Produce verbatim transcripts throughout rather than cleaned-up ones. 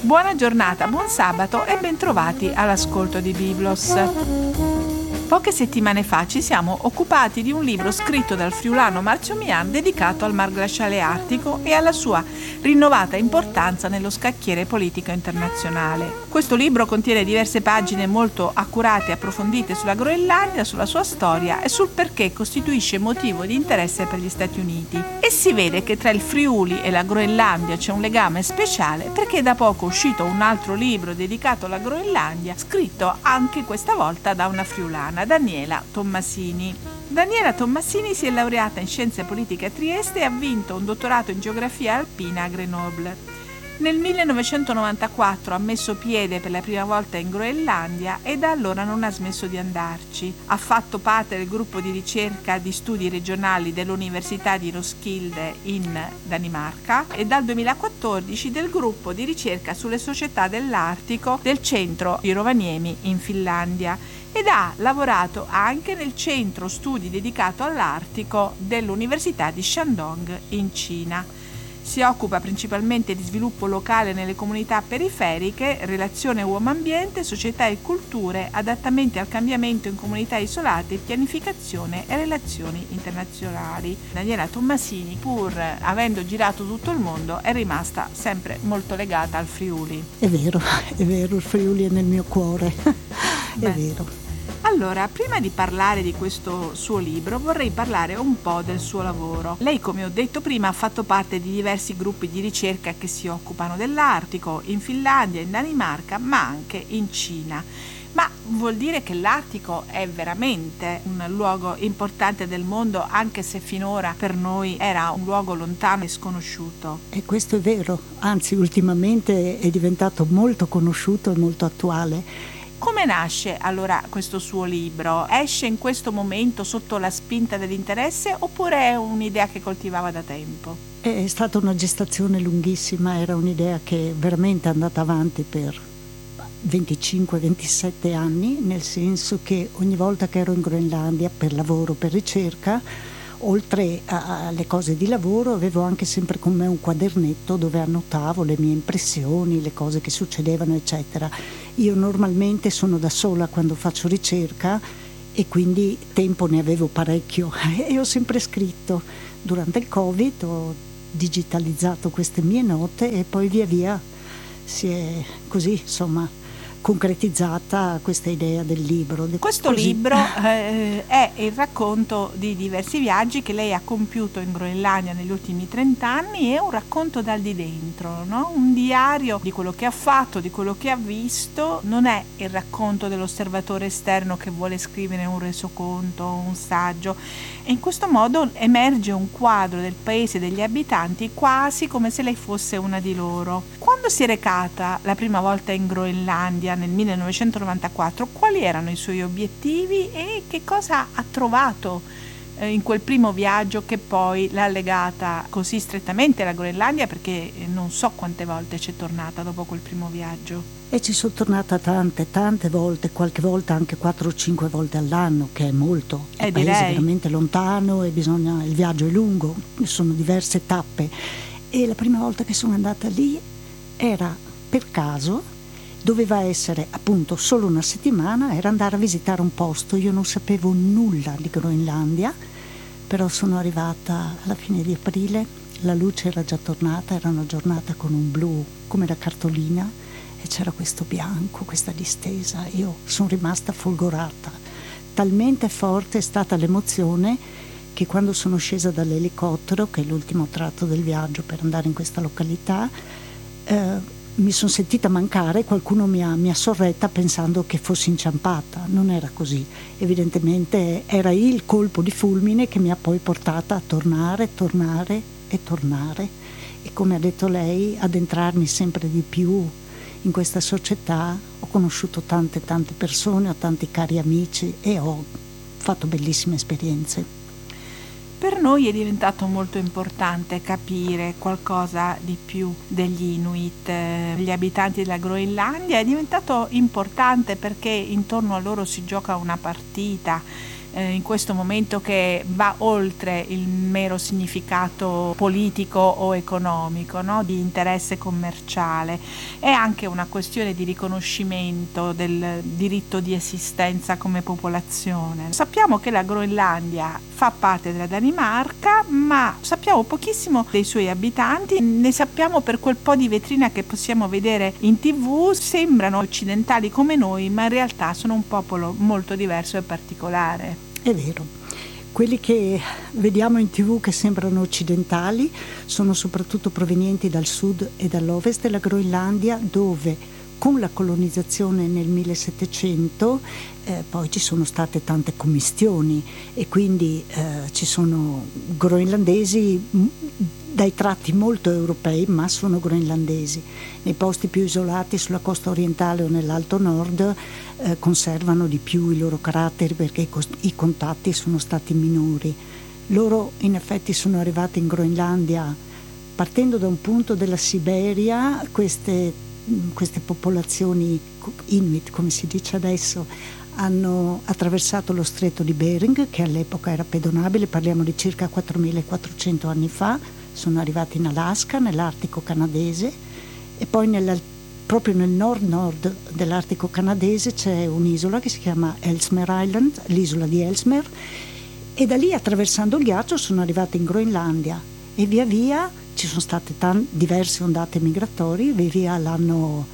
Buona giornata, buon sabato e bentrovati all'ascolto di Biblos. Poche settimane fa ci siamo occupati di un libro scritto dal friulano Marcio Mian dedicato al mar glaciale artico e alla sua rinnovata importanza nello scacchiere politico internazionale. Questo libro contiene diverse pagine molto accurate e approfondite sulla Groenlandia, sulla sua storia e sul perché costituisce motivo di interesse per gli Stati Uniti. E si vede che tra il Friuli e la Groenlandia c'è un legame speciale perché è da poco uscito un altro libro dedicato alla Groenlandia, scritto anche questa volta da una friulana, Daniela Tommasini. Daniela Tommasini si è laureata in scienze politiche a Trieste e ha vinto un dottorato in geografia alpina a Grenoble. Nel millenovecentonovantaquattro ha messo piede per la prima volta in Groenlandia e da allora non ha smesso di andarci. Ha fatto parte del gruppo di ricerca di studi regionali dell'Università di Roskilde in Danimarca e dal duemilaquattordici del gruppo di ricerca sulle società dell'Artico del centro di Rovaniemi in Finlandia ed ha lavorato anche nel centro studi dedicato all'Artico dell'Università di Shandong in Cina. Si occupa principalmente di sviluppo locale nelle comunità periferiche, relazione uomo-ambiente, società e culture, adattamenti al cambiamento in comunità isolate, pianificazione e relazioni internazionali. Daniela Tommasini, pur avendo girato tutto il mondo, è rimasta sempre molto legata al Friuli. È vero, è vero, il Friuli è nel mio cuore, è Beh. vero. Allora, prima di parlare di questo suo libro, vorrei parlare un po' del suo lavoro. Lei, come ho detto prima, ha fatto parte di diversi gruppi di ricerca che si occupano dell'Artico, in Finlandia, in Danimarca, ma anche in Cina. Ma vuol dire che l'Artico è veramente un luogo importante del mondo, anche se finora per noi era un luogo lontano e sconosciuto. E questo è vero, anzi ultimamente è diventato molto conosciuto e molto attuale. Come nasce allora questo suo libro? Esce in questo momento sotto la spinta dell'interesse oppure è un'idea che coltivava da tempo? È stata una gestazione lunghissima, era un'idea che veramente è andata avanti per venticinque ventisette anni, nel senso che ogni volta che ero in Groenlandia per lavoro, per ricerca, oltre alle cose di lavoro avevo anche sempre con me un quadernetto dove annotavo le mie impressioni, le cose che succedevano eccetera. Io normalmente sono da sola quando faccio ricerca e quindi tempo ne avevo parecchio e ho sempre scritto. Durante il Covid ho digitalizzato queste mie note e poi via via si è così insomma concretizzata questa idea del libro. Questo Così. libro eh, è il racconto di diversi viaggi che lei ha compiuto in Groenlandia negli ultimi trent'anni e un racconto dal di dentro, no? Un diario di quello che ha fatto, di quello che ha visto. Non è il racconto dell'osservatore esterno che vuole scrivere un resoconto, un saggio. E in questo modo emerge un quadro del paese e degli abitanti quasi come se lei fosse una di loro. Quando si è recata la prima volta in Groenlandia nel millenovecentonovantaquattro, quali erano i suoi obiettivi e che cosa ha trovato eh, in quel primo viaggio che poi l'ha legata così strettamente alla Groenlandia, perché non so quante volte c'è tornata dopo quel primo viaggio. E ci sono tornata tante, tante volte, qualche volta anche quattro o cinque volte all'anno, che è molto. Eh, il paese è direi. veramente lontano e bisogna, il viaggio è lungo, sono diverse tappe. E la prima volta che sono andata lì era per caso, doveva essere appunto solo una settimana, era andare a visitare un posto. Io non sapevo nulla di Groenlandia, però sono arrivata alla fine di aprile, la luce era già tornata, era una giornata con un blu come la cartolina e c'era questo bianco, questa distesa. Io sono rimasta folgorata, talmente forte è stata l'emozione che quando sono scesa dall'elicottero, che è l'ultimo tratto del viaggio per andare in questa località, eh, mi sono sentita mancare, qualcuno mi ha, mi ha sorretta pensando che fossi inciampata. Non era così, evidentemente era il colpo di fulmine che mi ha poi portata a tornare, tornare e tornare e, come ha detto lei, addentrarmi sempre di più in questa società. Ho conosciuto tante tante persone, ho tanti cari amici e ho fatto bellissime esperienze. Per noi è diventato molto importante capire qualcosa di più degli Inuit, eh, gli abitanti della Groenlandia. È diventato importante perché intorno a loro si gioca una partita eh, in questo momento che va oltre il mero significato politico o economico, no? Di interesse commerciale. È anche una questione di riconoscimento del diritto di esistenza come popolazione. Sappiamo che la Groenlandia fa parte della Danimarca, ma sappiamo pochissimo dei suoi abitanti, ne sappiamo per quel po' di vetrina che possiamo vedere in tv. Sembrano occidentali come noi, ma in realtà sono un popolo molto diverso e particolare. È vero. Quelli che vediamo in tv che sembrano occidentali sono soprattutto provenienti dal sud e dall'ovest della Groenlandia, dove con la colonizzazione nel millesettecento eh, poi ci sono state tante commistioni e quindi eh, ci sono groenlandesi dai tratti molto europei, ma sono groenlandesi. Nei posti più isolati sulla costa orientale o nell'Alto Nord eh, conservano di più i loro caratteri perché i, cos- i contatti sono stati minori. Loro in effetti sono arrivati in Groenlandia partendo da un punto della Siberia. Queste queste popolazioni Inuit, come si dice adesso, hanno attraversato lo stretto di Bering, che all'epoca era pedonabile, parliamo di circa quattromilaquattrocento anni fa, sono arrivati in Alaska, nell'Artico canadese, e poi nella, proprio nel nord-nord dell'Artico canadese c'è un'isola che si chiama Ellesmere Island, l'isola di Ellesmere, e da lì, attraversando il ghiaccio, sono arrivati in Groenlandia e via via ci sono state tan- diverse ondate migratorie, via via l'hanno,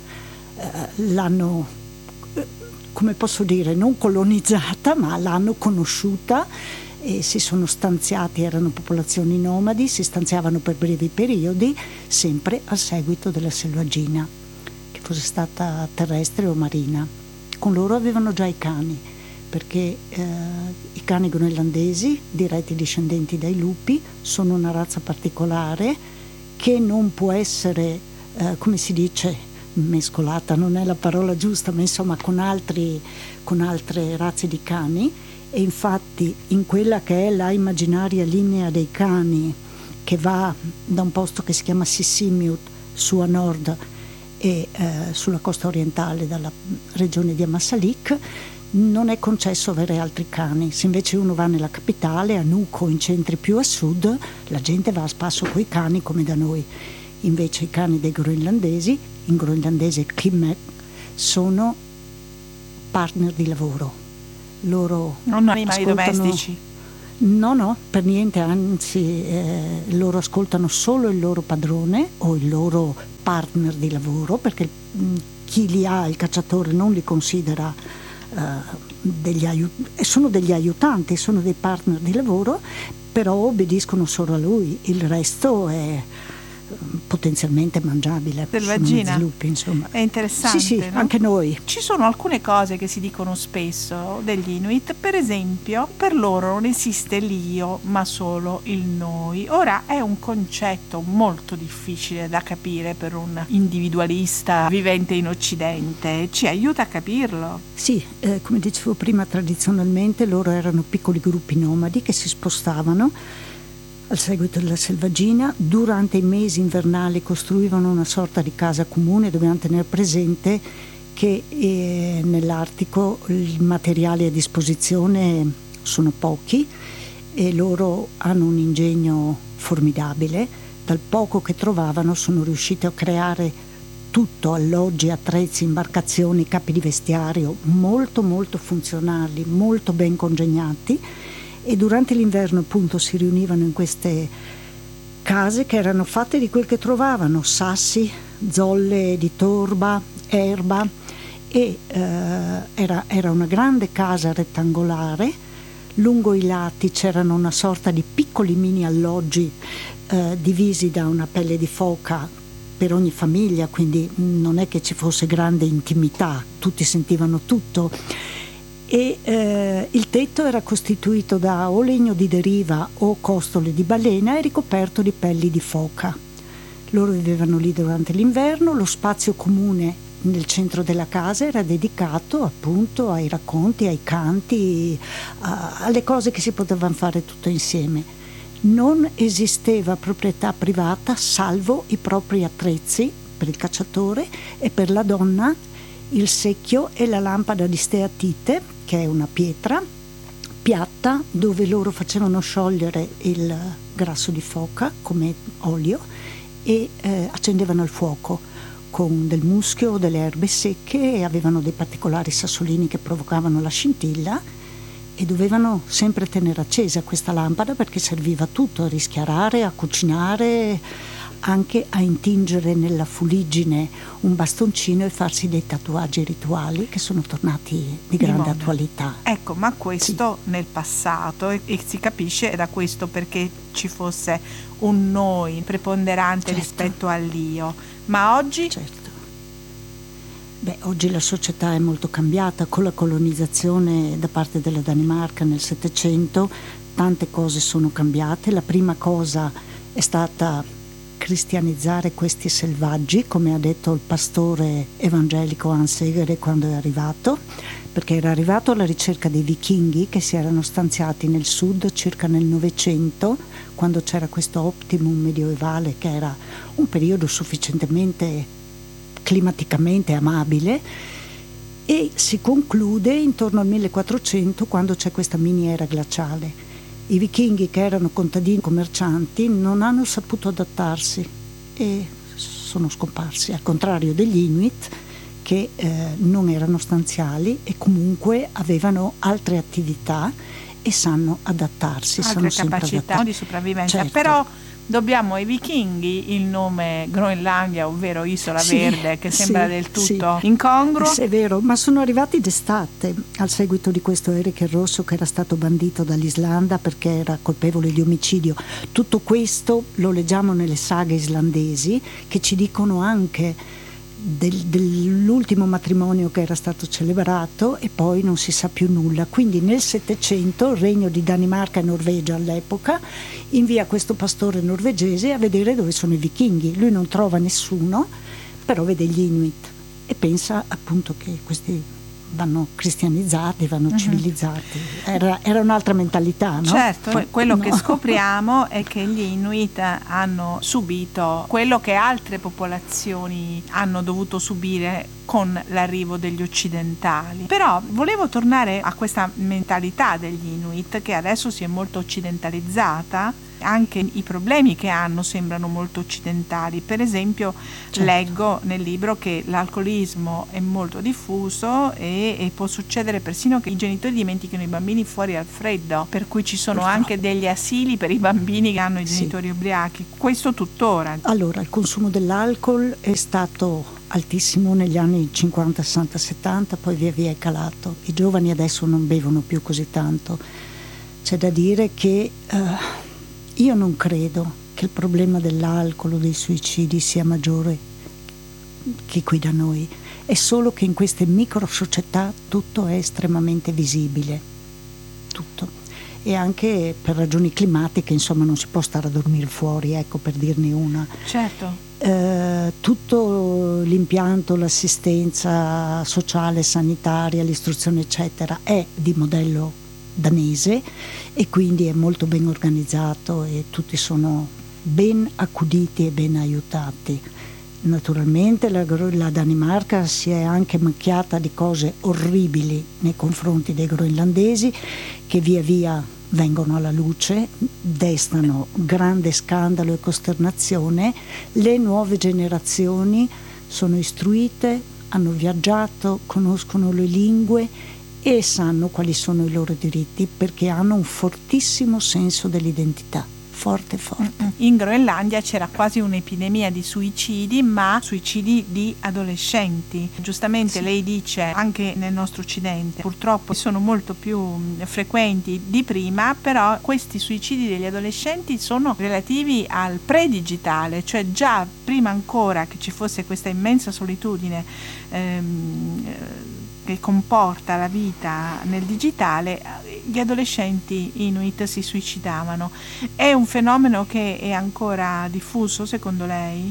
eh, l'hanno eh, come posso dire, non colonizzata, ma l'hanno conosciuta e si sono stanziati, erano popolazioni nomadi, si stanziavano per brevi periodi, sempre a seguito della selvaggina, che fosse stata terrestre o marina. Con loro avevano già i cani, perché eh, i cani groenlandesi, diretti discendenti dai lupi, sono una razza particolare che non può essere, eh, come si dice, mescolata, non è la parola giusta, ma insomma con, altri, con altre razze di cani. E infatti in quella che è la immaginaria linea dei cani che va da un posto che si chiama Sisimiut su a nord e eh, sulla costa orientale dalla regione di Ammassalik, non è concesso avere altri cani. Se invece uno va nella capitale, a Nuuk o in centri più a sud, la gente va a spasso coi cani come da noi. Invece i cani dei groenlandesi, in groenlandese Kimmek, sono partner di lavoro. Loro non animali domestici. No, no, per niente, anzi eh, loro ascoltano solo il loro padrone o il loro partner di lavoro, perché mh, chi li ha, il cacciatore, non li considera Uh, degli aiut- sono degli aiutanti, sono dei partner di lavoro, però obbediscono solo a lui, il resto è potenzialmente mangiabile. Selvaggina. Lupi, insomma. È interessante. Sì, sì, no? anche noi. Ci sono alcune cose che si dicono spesso degli Inuit, per esempio, per loro non esiste l'io, ma solo il noi. Ora è un concetto molto difficile da capire per un individualista vivente in Occidente. Ci aiuta a capirlo? Sì, eh, come dicevo prima, tradizionalmente loro erano piccoli gruppi nomadi che si spostavano al seguito della selvaggina. Durante i mesi invernali costruivano una sorta di casa comune. Dobbiamo tenere presente che eh, nell'Artico i materiali a disposizione sono pochi e loro hanno un ingegno formidabile. Dal poco che trovavano sono riusciti a creare tutto, alloggi, attrezzi, imbarcazioni, capi di vestiario molto molto funzionali, molto ben congegnati. E durante l'inverno appunto si riunivano in queste case che erano fatte di quel che trovavano, sassi, zolle di torba, erba, e eh, era, era una grande casa rettangolare. Lungo i lati c'erano una sorta di piccoli mini alloggi eh, divisi da una pelle di foca per ogni famiglia, quindi non è che ci fosse grande intimità, tutti sentivano tutto. E eh, il tetto era costituito da o legno di deriva o costole di balena e ricoperto di pelli di foca. Loro vivevano lì durante l'inverno. Lo spazio comune nel centro della casa era dedicato appunto ai racconti, ai canti, a, alle cose che si potevano fare tutte insieme. Non esisteva proprietà privata salvo i propri attrezzi per il cacciatore, e per la donna il secchio e la lampada di steatite, che è una pietra piatta dove loro facevano sciogliere il grasso di foca come olio e eh, accendevano il fuoco con del muschio o delle erbe secche e avevano dei particolari sassolini che provocavano la scintilla e dovevano sempre tenere accesa questa lampada perché serviva a tutto, a rischiarare, a cucinare, anche a intingere nella fuliggine un bastoncino e farsi dei tatuaggi rituali che sono tornati di grande di attualità. Ecco, ma questo sì. nel passato e, e si capisce da questo perché ci fosse un noi preponderante certo. rispetto all'io, ma oggi? Certo. Beh, oggi la società è molto cambiata con la colonizzazione da parte della Danimarca nel Settecento, tante cose sono cambiate. La prima cosa è stata cristianizzare questi selvaggi, come ha detto il pastore evangelico Hans Egere quando è arrivato, perché era arrivato alla ricerca dei vichinghi che si erano stanziati nel sud circa nel Novecento, quando c'era questo optimum medioevale che era un periodo sufficientemente climaticamente amabile, e si conclude intorno al millequattrocento quando c'è questa miniera glaciale. I vichinghi, che erano contadini commercianti, non hanno saputo adattarsi e sono scomparsi, al contrario degli Inuit che eh, non erano stanziali e comunque avevano altre attività e sanno adattarsi, altre sono capacità sempre di sopravvivenza. Certo. Però dobbiamo ai vichinghi il nome Groenlandia, ovvero Isola sì, Verde, che sembra sì, del tutto sì. incongruo. È vero, ma sono arrivati d'estate al seguito di questo Erik il Rosso che era stato bandito dall'Islanda perché era colpevole di omicidio. Tutto questo lo leggiamo nelle saghe islandesi che ci dicono anche del, dell'ultimo matrimonio che era stato celebrato e poi non si sa più nulla. Quindi nel Settecento il regno di Danimarca e Norvegia all'epoca invia questo pastore norvegese a vedere dove sono i vichinghi. Lui non trova nessuno, però vede gli Inuit e pensa appunto che questi vanno cristianizzati, vanno uh-huh. civilizzati. Era, era un'altra mentalità, no? Certo, Poi, quello no. che scopriamo è che gli Inuit hanno subito quello che altre popolazioni hanno dovuto subire con l'arrivo degli occidentali. Però volevo tornare a questa mentalità degli Inuit che adesso si è molto occidentalizzata. Anche i problemi che hanno sembrano molto occidentali. Per esempio, certo. leggo nel libro che l'alcolismo è molto diffuso e, e può succedere persino che i genitori dimentichino i bambini fuori al freddo, per cui ci sono Purtroppo. anche degli asili per i bambini che hanno i genitori sì. ubriachi. Questo tuttora. Allora, il consumo dell'alcol è stato altissimo negli anni cinquanta, sessanta, settanta, poi via via è calato. I giovani adesso non bevono più così tanto. C'è da dire che uh, io non credo che il problema dell'alcol o dei suicidi sia maggiore che qui da noi, è solo che in queste micro società tutto è estremamente visibile, tutto, e anche per ragioni climatiche, insomma, non si può stare a dormire fuori, ecco, per dirne una. Certo. Eh, tutto l'impianto, l'assistenza sociale, sanitaria, l'istruzione eccetera è di modello danese e quindi è molto ben organizzato e tutti sono ben accuditi e ben aiutati. Naturalmente la, la Danimarca si è anche macchiata di cose orribili nei confronti dei groenlandesi che via via vengono alla luce, destano grande scandalo e costernazione. Le nuove generazioni sono istruite, hanno viaggiato, conoscono le lingue e sanno quali sono i loro diritti perché hanno un fortissimo senso dell'identità, forte forte. In Groenlandia c'era quasi un'epidemia di suicidi, ma suicidi di adolescenti. Giustamente sì. lei dice anche nel nostro occidente purtroppo sono molto più frequenti di prima, però questi suicidi degli adolescenti sono relativi al pre-digitale, cioè già prima ancora che ci fosse questa immensa solitudine ehm, che comporta la vita nel digitale, gli adolescenti inuit si suicidavano. È un fenomeno che è ancora diffuso secondo lei?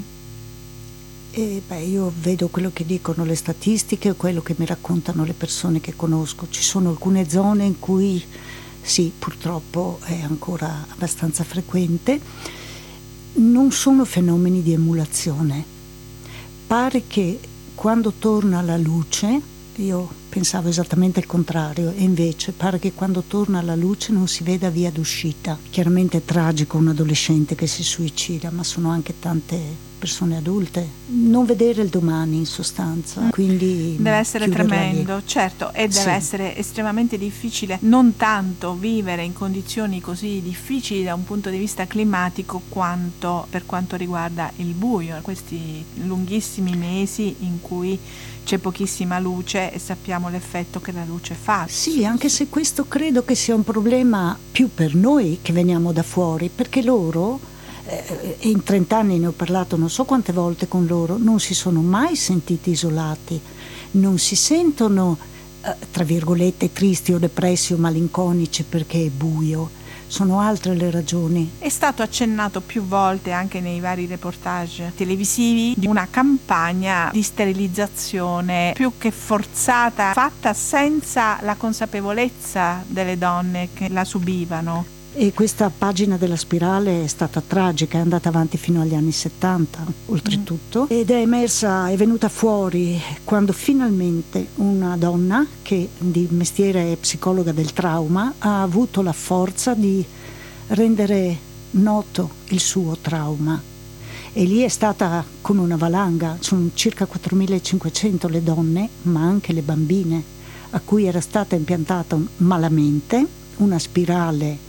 Eh, beh, io vedo quello che dicono le statistiche e quello che mi raccontano le persone che conosco. Ci sono alcune zone in cui sì, purtroppo è ancora abbastanza frequente. Non sono fenomeni di emulazione. Pare che quando torna alla luce, io pensavo esattamente il contrario, e invece pare che quando torna alla luce non si veda via d'uscita. Chiaramente è tragico un adolescente che si suicida, ma sono anche tante persone adulte. Non vedere il domani, in sostanza, quindi deve essere tremendo, lì. Certo, e deve Sì. essere estremamente difficile non tanto vivere in condizioni così difficili da un punto di vista climatico, quanto per quanto riguarda il buio, questi lunghissimi mesi in cui c'è pochissima luce e sappiamo l'effetto che la luce fa. Sì, anche se questo credo che sia un problema più per noi che veniamo da fuori, perché loro, eh, in trent'anni ne ho parlato non so quante volte con loro, non si sono mai sentiti isolati, non si sentono, eh, tra virgolette, tristi o depressi o malinconici perché è buio. Sono altre le ragioni. È stato accennato più volte anche nei vari reportage televisivi di una campagna di sterilizzazione più che forzata, fatta senza la consapevolezza delle donne che la subivano. E questa pagina della spirale è stata tragica, è andata avanti fino agli anni settanta, oltretutto, mm. ed è emersa, è venuta fuori quando finalmente una donna, che di mestiere è psicologa del trauma, ha avuto la forza di rendere noto il suo trauma. E lì è stata come una valanga, sono circa quattromilacinquecento le donne, ma anche le bambine, a cui era stata impiantata malamente una spirale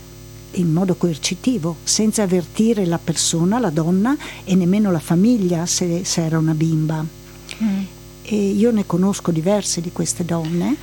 in modo coercitivo, senza avvertire la persona, la donna, e nemmeno la famiglia se, se era una bimba. Mm. E io ne conosco diverse di queste donne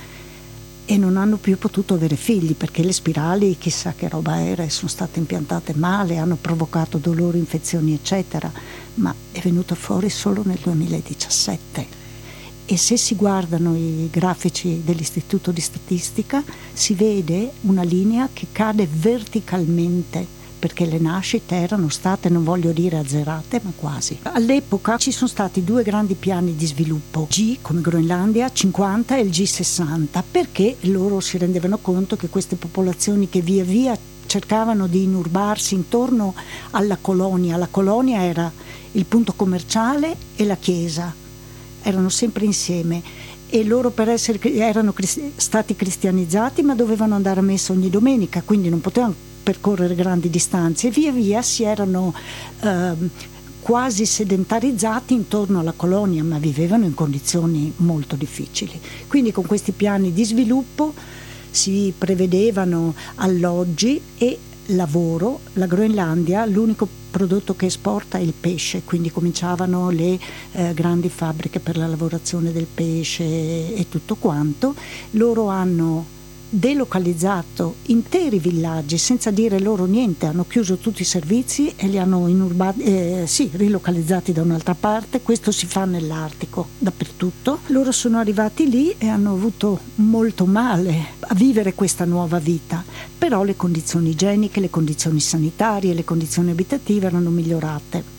e non hanno più potuto avere figli perché le spirali, chissà che roba era, sono state impiantate male, hanno provocato dolori, infezioni eccetera, ma è venuto fuori solo nel duemiladiciassette. E se si guardano i grafici dell'Istituto di Statistica si vede una linea che cade verticalmente, perché le nascite erano state, non voglio dire azzerate, ma quasi. All'epoca ci sono stati due grandi piani di sviluppo, G come Groenlandia cinquanta e il G sessanta, perché loro si rendevano conto che queste popolazioni che via via cercavano di inurbarsi intorno alla colonia, la colonia era il punto commerciale e la chiesa, erano sempre insieme, e loro per essere erano cristi- stati cristianizzati, ma dovevano andare a messa ogni domenica, quindi non potevano percorrere grandi distanze, e via via si erano eh, quasi sedentarizzati intorno alla colonia, ma vivevano in condizioni molto difficili. Quindi con questi piani di sviluppo si prevedevano alloggi e lavoro. La Groenlandia, l'unico prodotto che esporta è il pesce, quindi cominciavano le eh, grandi fabbriche per la lavorazione del pesce e tutto quanto. Loro hanno delocalizzato interi villaggi senza dire loro niente, hanno chiuso tutti i servizi e li hanno inurbati, eh, sì, rilocalizzati da un'altra parte. Questo si fa nell'Artico, dappertutto. Loro sono arrivati lì e hanno avuto molto male a vivere questa nuova vita, però le condizioni igieniche, le condizioni sanitarie, le condizioni abitative erano migliorate.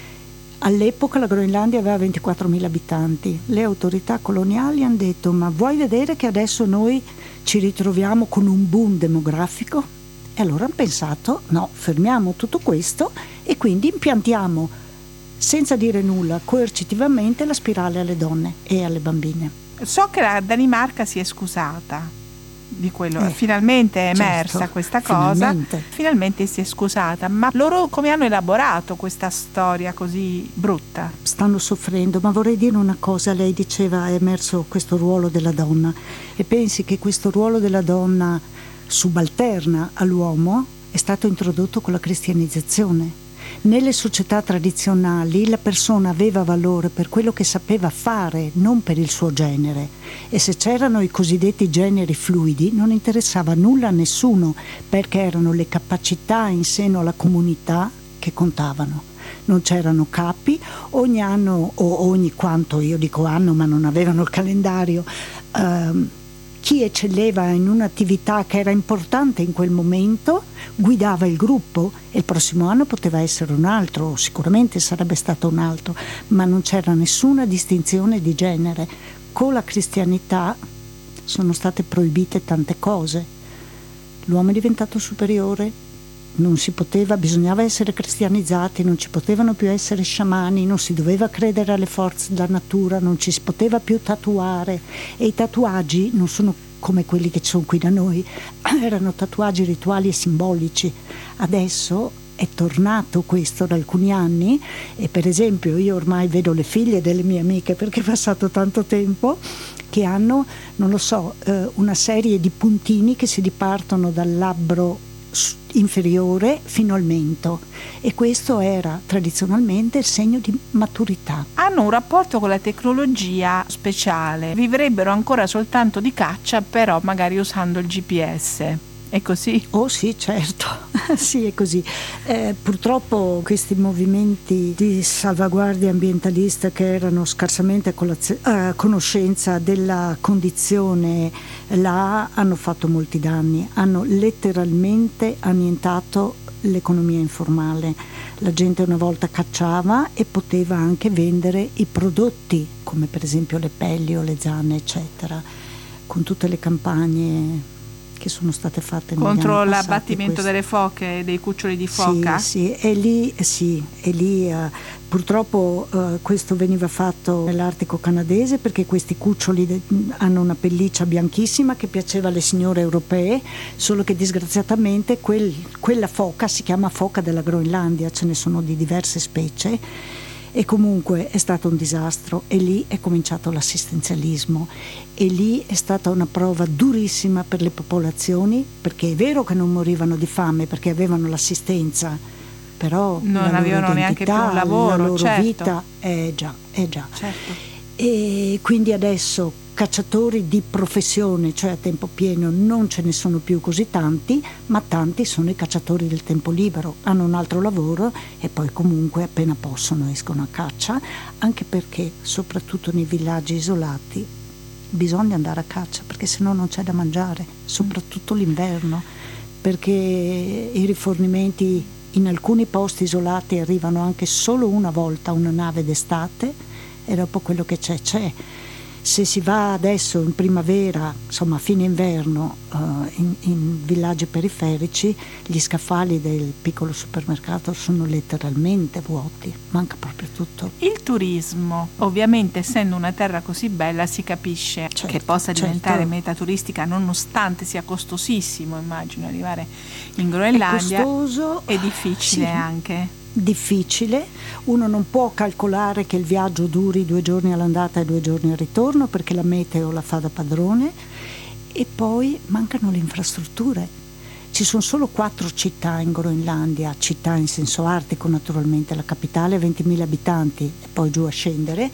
All'epoca la Groenlandia aveva ventiquattromila abitanti. Le autorità coloniali hanno detto: ma vuoi vedere che adesso noi ci ritroviamo con un boom demografico? E allora hanno pensato: no, fermiamo tutto questo e quindi impiantiamo, senza dire nulla, coercitivamente la spirale alle donne e alle bambine. So che la Danimarca si è scusata di quello, eh, finalmente è emersa, certo, questa cosa, finalmente. finalmente si è scusata, ma loro come hanno elaborato questa storia così brutta? Stanno soffrendo, ma vorrei dire una cosa: lei diceva è emerso questo ruolo della donna, e pensi che questo ruolo della donna subalterna all'uomo è stato introdotto con la cristianizzazione. Nelle società tradizionali la persona aveva valore per quello che sapeva fare, non per il suo genere, e se c'erano i cosiddetti generi fluidi non interessava nulla a nessuno, perché erano le capacità in seno alla comunità che contavano. Non c'erano capi, ogni anno o ogni quanto, io dico anno ma non avevano il calendario, ehm, chi eccelleva in un'attività che era importante in quel momento guidava il gruppo, e il prossimo anno poteva essere un altro, sicuramente sarebbe stato un altro, ma non c'era nessuna distinzione di genere. Con la cristianità sono state proibite tante cose. L'uomo è diventato superiore, non si poteva, bisognava essere cristianizzati, non ci potevano più essere sciamani, non si doveva credere alle forze della natura, non ci si poteva più tatuare, e i tatuaggi non sono come quelli che ci sono qui da noi, erano tatuaggi rituali e simbolici. Adesso è tornato questo da alcuni anni, e per esempio io ormai vedo le figlie delle mie amiche, perché è passato tanto tempo, che hanno, non lo so, eh, una serie di puntini che si dipartono dal labbro inferiore fino al mento, e questo era tradizionalmente il segno di maturità. Hanno un rapporto con la tecnologia speciale, vivrebbero ancora soltanto di caccia, però magari usando il G P S. È così? Oh sì, certo, sì, è così. Eh, purtroppo questi movimenti di salvaguardia ambientalista, che erano scarsamente a colaz- a conoscenza della condizione là, hanno fatto molti danni, hanno letteralmente annientato l'economia informale. La gente una volta cacciava e poteva anche vendere i prodotti, come per esempio le pelli o le zanne, eccetera, con tutte le campagne che sono state fatte contro negli anni l'abbattimento passati, delle foche, dei cuccioli di foca. Sì, sì, e lì, sì, e lì uh, purtroppo uh, questo veniva fatto nell'Artico canadese, perché questi cuccioli de- hanno una pelliccia bianchissima che piaceva alle signore europee, solo che disgraziatamente quel, quella foca si chiama foca della Groenlandia, ce ne sono di diverse specie. E comunque è stato un disastro, e lì è cominciato l'assistenzialismo, e lì è stata una prova durissima per le popolazioni, perché è vero che non morivano di fame perché avevano l'assistenza, però non la avevano loro neanche più identità, un lavoro, la loro certo. vita è già, è già. Certo. E quindi adesso cacciatori di professione, cioè a tempo pieno, non ce ne sono più così tanti, ma tanti sono i cacciatori del tempo libero, hanno un altro lavoro e poi comunque appena possono escono a caccia, anche perché soprattutto nei villaggi isolati bisogna andare a caccia, perché sennò non c'è da mangiare, soprattutto l'inverno, perché i rifornimenti in alcuni posti isolati arrivano anche solo una volta una nave d'estate, e dopo quello che c'è c'è. Se si va adesso in primavera, insomma a fine inverno, uh, in, in villaggi periferici, gli scaffali del piccolo supermercato sono letteralmente vuoti, manca proprio tutto. Il turismo, ovviamente essendo una terra così bella, si capisce Certo, che possa diventare certo. meta turistica, nonostante sia costosissimo, immagino, arrivare in Groenlandia. È costoso, è difficile sì. anche. Difficile, uno non può calcolare che il viaggio duri due giorni all'andata e due giorni al ritorno, perché la meteo la fa da padrone, e poi mancano le infrastrutture. Ci sono solo quattro città in Groenlandia, città in senso artico naturalmente, la capitale ha ventimila abitanti e poi giù a scendere,